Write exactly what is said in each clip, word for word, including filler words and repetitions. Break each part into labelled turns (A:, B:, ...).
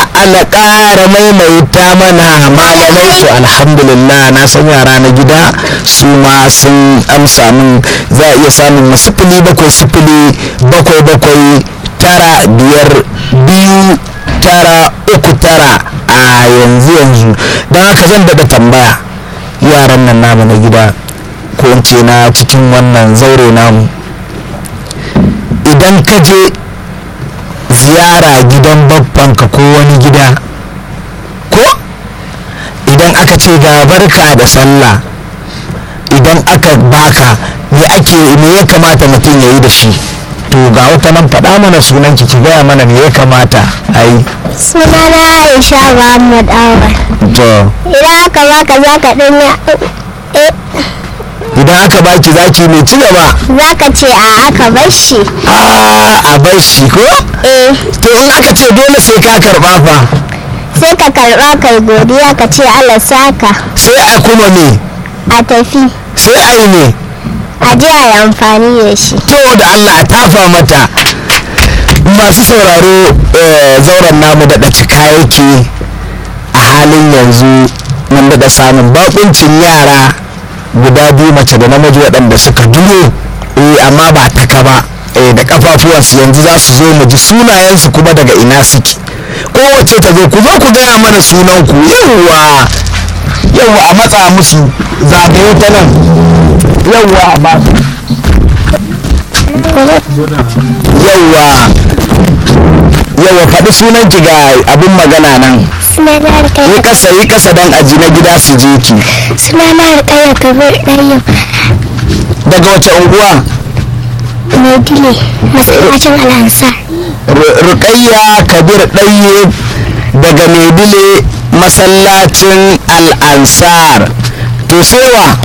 A: ala ƙara maimaita mana malamai. To alhamdulillah na san yara na gida su ma sun amsa min. Za a iya samun sifili bakwai sifili bakwai bakwai tara biyar biyu tara uku tara a yanzu yanzu. Don haka zan daɗa tambaya yaran nan namu na gida ko in ce na cikin wannan zaure namu, idan ka je ziyara gidan babbanka ko wani gida, ko idan aka ce ga barka da sallah, idan aka baka me ake me ya kamata mutum ya yi da shi? To ga wata nan faɗa mana sunan ki ki gaya mana me ya kamata a yi.
B: Sunana Aisha Muhammad Awal.
A: To
B: Idan aka baka za ka ɗanya
A: idan aka baki zaki mai ci gaba,
B: za ka ce a aka bar shi.
A: a a bar shi ko?
B: Eh,
A: To in aka ce dole sai ka karɓa fa,
B: sai ka karɓa kai godiya ka ce Allah saka
A: sai a kuma me,
B: a tafi
A: sai a yi me.
B: a je a yi amfani da shi.
A: To da Allah a tafa mata. Masu sauraro, eh, zauren namu da cika yake a halin yanzu. Mun daɗa samun bakuncin yara guda biyu, mace da namiji, waɗanda suka duro eh, amma ba taka ba, eh, da kafafuwansu. Yanzu za su zo mu ji sunayensu kuma daga ina suke. Kowace ta zo, ku zo ku gaya mana sunanku. Yawwa yawwa a matsa musu, zagaye ta nan. Yawwa a ba su. Yawwa yawwa faɗi sunanki ga abin magana nan.
B: Sunana
A: Yi
B: Rukayya.
A: kasa yi kasa don aji na gida su je ki.
B: Sunana Rukayya Kabir Ɗayyab.
A: Daga wace unguwa?
B: Maidile, masallacin Al-Ansar.
A: Ru- Rukayya Kabir Ɗayyab daga Maidile, masallacin Al-Ansar. To sewa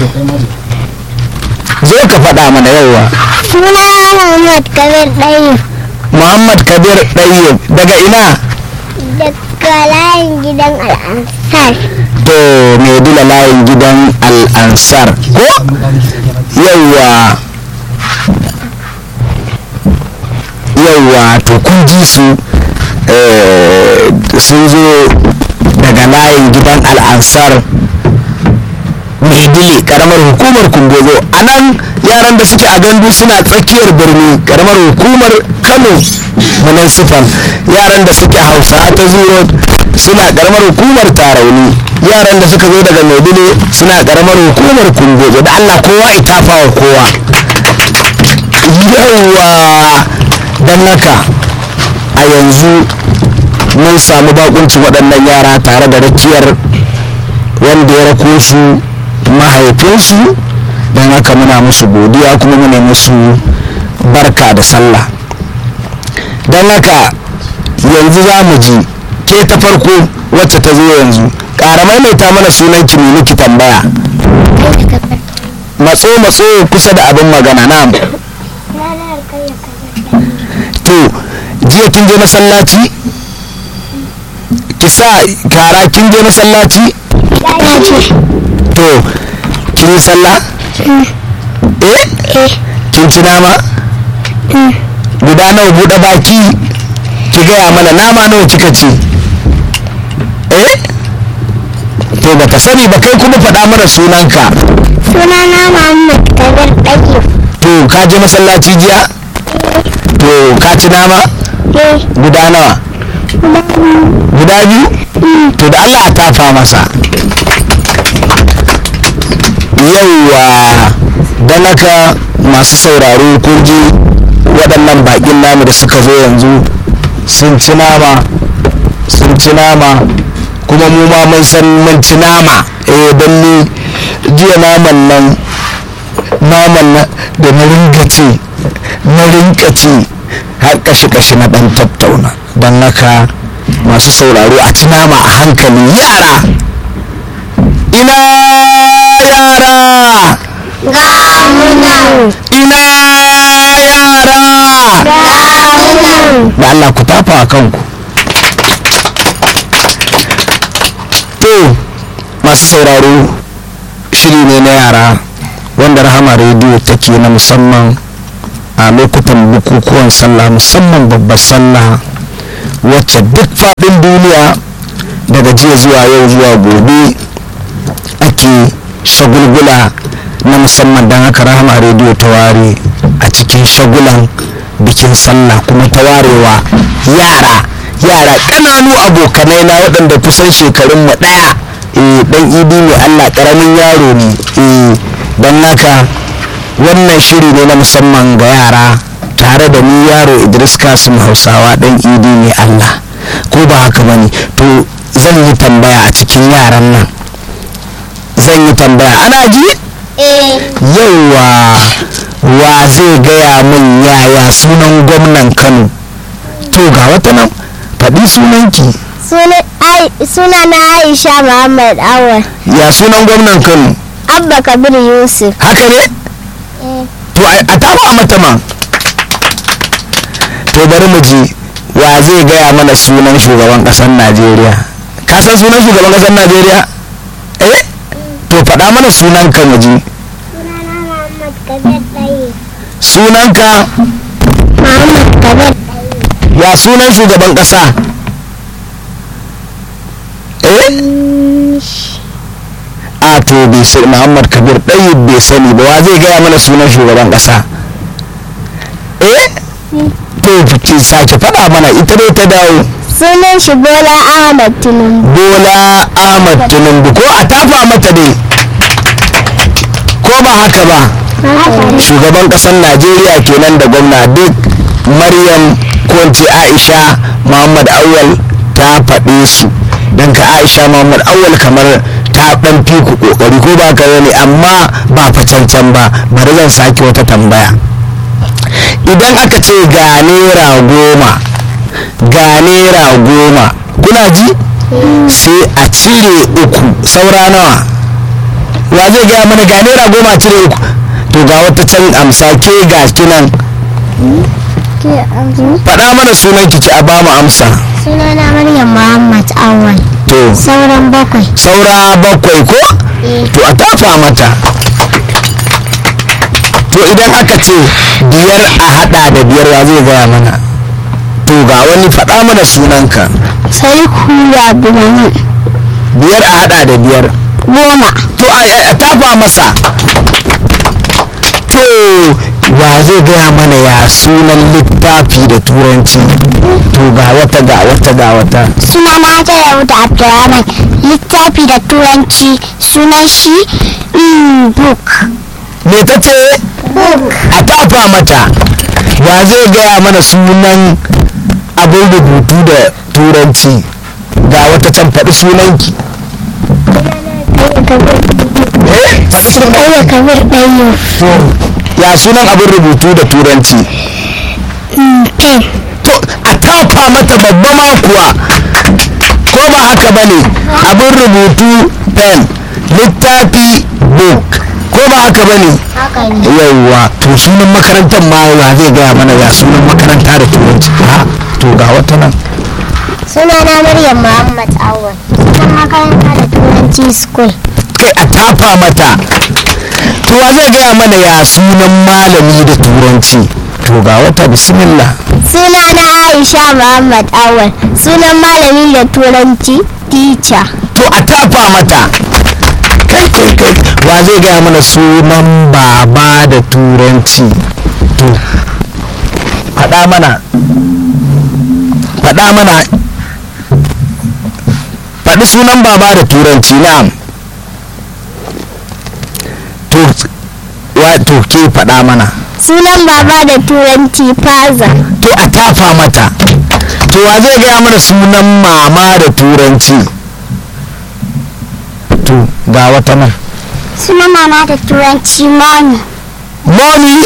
A: zo ka faɗa mana. Yawwa
B: Sunana Muhammad Kabir Ɗayyab.
A: Muhammad Kabir Ɗayyab daga ina?
B: Daga layin gidan Al-Ansar.
A: To Maidile layin gidan Al-Ansar ko? Yawwa yawwa to kun ji su, eh, sun zo daga layin gidan Al-Ansar Maidile, karamar hukumar Kungozo. A nan yaran da suke a gandu suna tsakiyar birni, karamar hukumar Kano municipal. Yaran da suke Hausa ta Zuro suna karamar hukumar Tarauni. Yaran da suka zo daga Maidile suna karamar hukumar Kungozo. Da Allah kowa ita fawa kowa. Yawwa don haka a yanzu mun samu bakuncin waɗannan yara tare da rakiyar wanda ya rako su mahaifinsu. Don haka muna musu godiya kuma muna musu barka da sallah. Don haka yanzu za mu ji ke ta farko wacce ta zo yanzu. Ƙara maimaita mana sunan ki, mu miki tambaya. Matso matso kusa da abin magana. Na to jiya kin je masallaci? Ki sa kara, kin je masallaci? To kin yi sallah? Eh? Kin ci nama? Guda nawa? Buɗe baki ki gaya mana, nama nawa kika ci? Eh? To baka sani ba, kai kuma faɗa mana sunanka.
B: Sunana Muhammad Kabir Ɗayyab.
A: To ka je masallaci jiya? To ka ci nama?
B: Eh,
A: Guda nawa? Guda biyu? To da Allah a tafa masa. Yauwa don haka masu sauraro kun ji waɗannan baƙin namu da suka zo yanzu sun ci nama, sun ci nama kuma mu ma mun san mun ci nama. Eh don ni jiya naman nan naman nan da na ringa ci na rinka ci har kashi-kashi na ɗan tattauna. Don haka masu sauraro a ci nama a hankali. Yara ina yara,
B: ga munan,
A: ina yara,
B: ga munan.
A: da Allah ku tafa a kanku. To masu sauraro, shiri ne na yara wanda Rahama rediyo take na musamman a lokutan bukukuwan sallah, musamman babbar sallah wacce duk faɗin duniya daga jiya zuwa yau zuwa gobe ake shagulgula na musamman. don haka Rahama rediyo ta ware a cikin shagulan bikin sallah kuma ta warewa yara yara ƙananu abokanai na waɗanda kusan shekarun mu ɗaya. eh dan idi mai Allah ƙaramin yaro ne. eh don haka wannan shiri ne na musamman ga yara tare da ni yaro Idris Kasim Hausawa dan idi mai Allah. ko ba haka bane to zan yi tambaya a cikin yaran nan zan yi tambaya ana ji? yauwa wa zai gaya min yaya sunan gwamnan Kano? to ga wata nan faɗi sunanki.
B: suna na Aisha Muhammad Awal.
A: ya sunan gwamnan Kano?
B: Abba Kabir Yusuf.
A: haka ne? to a tafa mata ma. to bari mu ji wa zai gaya mana sunan shugaban ƙasar Najeriya. ka san sunan shugaban ƙasar Najeriya? eh to faɗa mana sunan ka mu ji. sunanka?
B: Muhammad Kabir.
A: ya sunan shugaban ƙasa? eh a to bai sai Muhammad Kabir ɗaya bai sani ba. wa zai gaya mana sunan shugaban ƙasa? eh to ki sake faɗa mana ita dai ta dawo.
B: sunan shi Bola Ahmad Tinubu.
A: Bola Ahmad Tinubu. ko a tafa mata dai ko ba haka ba? shugaban ƙasar Najeriya kenan da gwamna duk. Maryam ko ce Aisha Muhammad Awal ta faɗe su. don ka Aisha Muhammad Awal kamar ta ɗan fi ku ƙoƙari ko ba ka wani amma ba fa cancan ba. bari zan sake wata tambaya. idan aka ce ga naira goma ga naira goma kuna ji sai a cire uku saura nawa? wa zai gaya mana ga naira goma a cire uku? to ga wata can amsa ke ga kinan faɗa mana sunan ki a ba mu amsa.
B: sunana Maryam Muhammad Awal.
A: to
B: sauran bakwai.
A: saura bakwai ko? to a tafa mata. to idan aka ce biyar a hada da biyar wa zai gaya mana? to ga wani faɗa mana sunanka.
B: sai kuya bulani.
A: biyar a hada da biyar
B: goma.
A: to a tafa masa. to wa zai gaya mana ya sunan littafi da turanci? to ga wata ga wata ga wata.
B: suna na Hajara da Abdulrahman. littafi da turanci sunan shi book.
A: me ta ce? a tafa mata. wa zai gaya mana sunan abin rubutu da turanci? ga wata can faɗi sunanki. faɗi sunan
B: Kabir ɗayo.
A: ya sunan abin rubutu da turanci?
B: pen.
A: to a tafa mata babba ma kuwa ko ba haka ba ne? abin rubutu pen, littafi book ko ba haka ba ne? yauwa to sunan makarantar ma wa zai gaya mana ya sunan makaranta da turanci? ha to ga wata nan.
B: suna na Maryam Muhammad Awal. sunan makaranta da turanci school.
A: kai a tafa mata. to wa zai gaya mana ya sunan malami da turanci? to ga wata bismillah.
B: suna na Aisha Muhammad Awal. sunan malami da turanci teacher.
A: to a tafa mata. kai kai kai wa zai gaya mana sunan baba da turanci? to faɗa mana faɗa mana faɗi sunan baba da turanci. na'am to wa to ke faɗa mana.
B: sunan baba da turanci faza.
A: to a tafa mata. to wa zai gaya mana sunan mama da turanci? to ga wata nan.
B: sunan mama da turanci mommy.
A: mommy?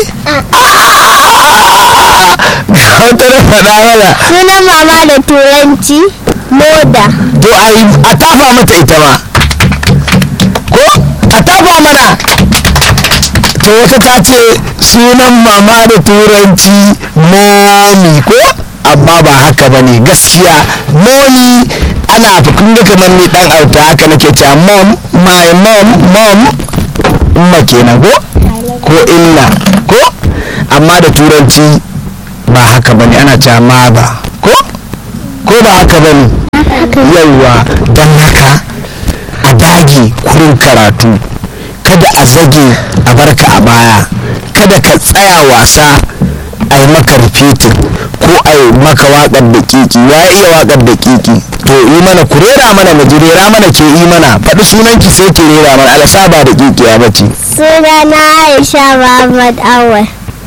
A: ga wata na faɗa mana.
B: sunan mama da turanci moda.
A: to a tafa mata ita ma ko a tafa mana. to wata ta ce sunan mama da turanci momi ko amma ba haka ba ne gaskiya. momi ana kun ga kamar ni dan auta haka nake cewa mom my mom mom umma kenan ko ko illa ko amma da turanci ba haka bane ana cewa mother ko ko ba haka ba ne? Yawwa, don haka a dage kurin karatu, kada a zage a barka a baya, kada ka tsaya wasa a yi maka rufetin ko a yi maka waƙar da kiki. Ya iya waƙar da kiki, to yi mana ku rera mana mu ji, rera mana ke yi mana, faɗi sunanki sai ke rera mana. Alasa ba da kiki ya bace.
B: Sunana Aisha Muhammad Awal.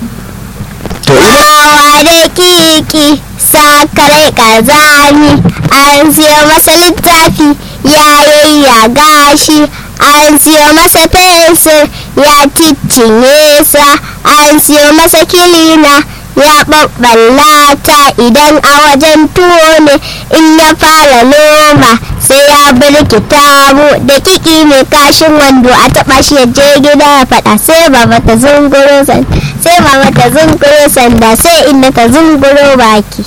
A: To ina
B: Awa da kiki sakarai kazani, an siyo masa littafi ya yayya gashi, an siyo masa fensir ya ciccinye sa, an siyo masa kilina ya ɓaɓɓalla ta. Idan a wajen tuwo ne in ya fara noma sai ya birkita mu da kiki mai kashin wando, a taɓa shi ya je gida ya faɗa sai mama ta zunguro sanda, sai mama ta zunguro sanda, sai inda ta zunguro baki.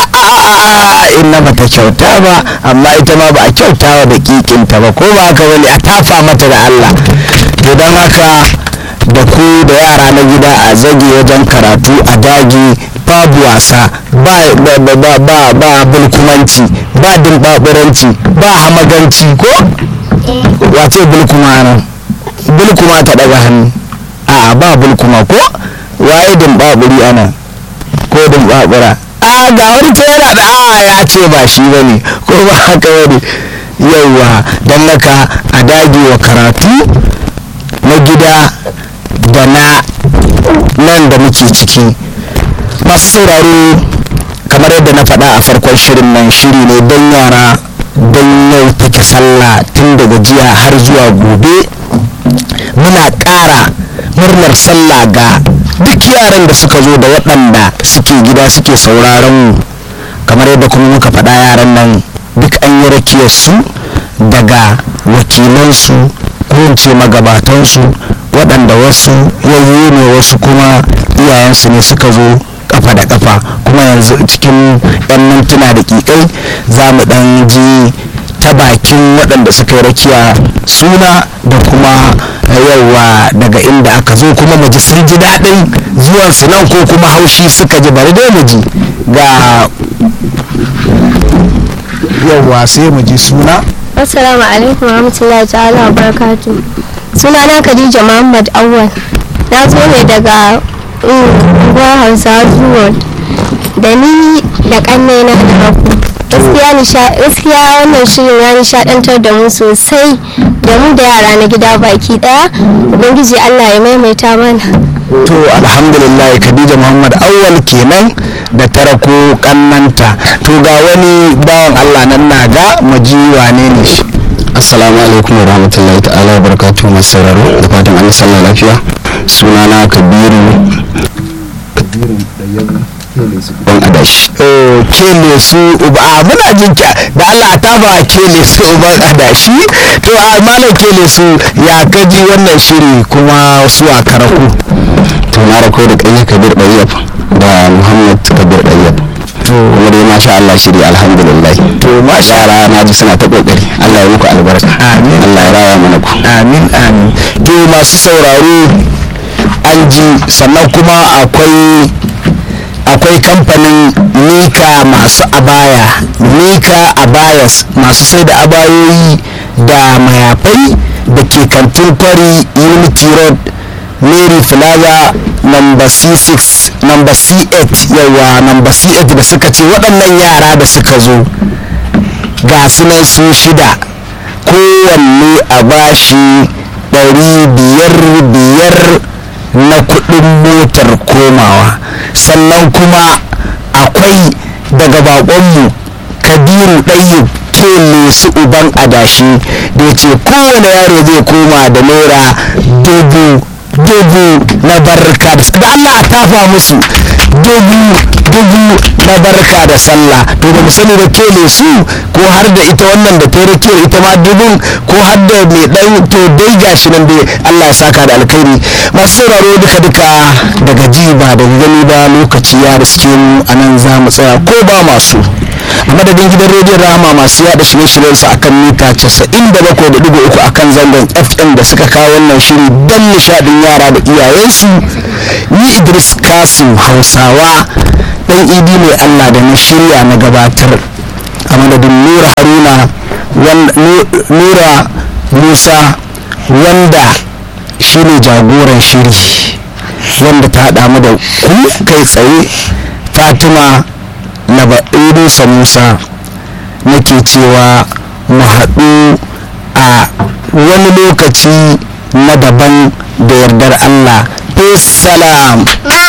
A: inna ba ta kyauta ba, amma ita ma ba a kyautawa da kikinta ba, ko ba haka bane? A tafa mata da Allah. To don haka da ku da yara na gida a zage wajen karatu, a dage, babu wasa, ba ba ba ba ba bulkumanci, ba dimbaburanci, ba hamaganci. Ko wace bulkuma nan? Bulkuma ta daga hannu. A'a, ba bulkuma. Ko waye dimbaburi ana ko dimbabura? A ga wani ta yana da a ya ce ba shi bane, ko ba haka bane? Yauwa, don haka a dage wa karatu na gida da na nan da muke ciki. Masu sauraro, kamar yadda na faɗa a farkon shirin nan, shiri ne don yara, don yau take sallah tun daga jiya har zuwa gobe. Muna ƙara murnar sallah ga duk yaran da suka zo da waɗanda suke gida suke sauraron mu. Kamar yadda kuma muka faɗa, yaran nan duk an yi rakiyar su daga wakilansu ko in ce magabatansu, waɗanda wasu yayye ne, wasu kuma iyayensu ne suka zo kafa da kafa. Kuma yanzu cikin 'yan mintuna da ƙiƙai za mu ɗan ji ta bakin waɗanda suka yi rakiya suna da kuma yawa daga inda aka zo, kuma mu ji sun ji daɗin zuwansu nan ko kuma haushi suka ji. Bari dai mu ji ga yawa, sai mu ji suna.
B: Assalamu alaikum warahmatullahi ta'ala wa barakatuh. Sunana Khadija Muhammad Awal. Na zo ne daga unguwar Hausawa Zuwa da ni da ƙannena da aku. Gaskiya wannan shirin ya nishaɗantar da mu sosai, da mu da yara na gida baki ɗaya. Ubangiji Allah ya maimaita mana.
A: To alhamdulillah, Khadija Muhammad Awal kenan da tara ko kannanta. To ga wani bawan Allah nan na ga maji wane ne shi.
C: Assalamu alaikum wa rahmatullahi ta'ala wa barakatuhu. masu sauraro, da fatan an sallah lafiya. Sunana Kabiru ban adashi.
A: Oh, kele su uba, a muna jin da Allah ta ba kele su uban adashi. To a malam kele su, ya kaji wannan shiri kuma su a karaku?
C: To na rako da kai Kabir Dayyab da Muhammad Kabir Dayyab. To kuma dai masha Allah shiri alhamdulillah.
A: To masha
C: Allah na ji suna ta kokari. Allah ya muku albarka.
A: Amin.
C: Allah ya raya mana ku.
A: Amin amin. To masu sauraro an ji, sannan kuma akwai akwai kamfanin Mika masu abaya, Mika Abayas, masu sai da abayoyi da mayafai da ke kantin kwari Unity Road, Mary Plaza, number C six, number C eight. Yawa, number C eight da suka ce waɗannan yara da suka zo ga sunan su shida, kowanne a bashi ɗari biyar biyar na kuɗin motar komawa. Sannan kuma akwai daga baƙonmu Kabiru Ɗayyib kele su uban adashi da ya ce kowane yaro zai koma da naira dubu dubu na barka da Allah ta fa musu dubu dubu na barka da sallah. To ba mu sani da kele su ko har da ita wannan da ta rakiyar ita ma dubun, ko har da mai dan, to dai gashi nan dai Allah ya saka da alkhairi. Masu sauraro duka duka daga ji ba daga gani ba, lokaci ya riske mu, anan za mu tsaya ko ba masu. A madadin gidan rediyon Rahama masu yada shirye-shiryen su akan mita casa'in da bakwai da digo uku akan zangon F M da suka kawo wannan shiri don nishadin yara da iyayensu, ni Idris Kasim Hausawa dan idi mai Allah da na shirya na gabatar a madadin nura haruna nura musa wanda shine jagoran shiri wanda ta haɗa mu da ku kai tsaye, fatima na ba'irusa musa, nake cewa mu haɗu a wani lokaci na daban da yardar Allah. Peace salam.